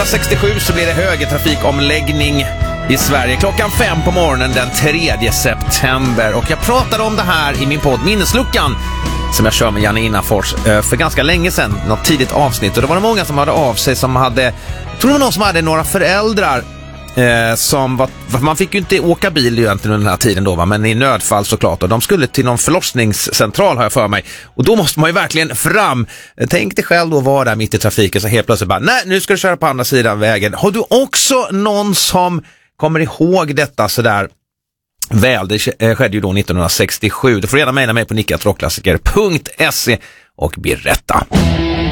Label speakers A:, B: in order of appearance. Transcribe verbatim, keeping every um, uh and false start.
A: nittonhundrasextiosju så blir det högertrafikomläggning i Sverige klockan fem på morgonen den tredje september. Och jag pratade om det här i min podd Minnesluckan som jag kör med Janne Innafors för ganska länge sedan, något tidigt avsnitt. Och det var det många som hade av sig som hade, jag tror det var någon som hade några föräldrar eh, som var, man fick ju inte åka bil egentligen under den här tiden då, va? Men i nödfall såklart. Och de skulle till någon förlossningscentral har jag för mig. Och då måste man ju verkligen fram. Tänk dig själv då vara där mitt i trafiken så helt plötsligt bara, nej nu ska du köra på andra sidan vägen. Har du också någon som kommer ihåg detta sådär väl? Det skedde ju då nittonhundrasextiosju. Du får gärna mejla mig på nickatrocklassiker punkt se och berätta.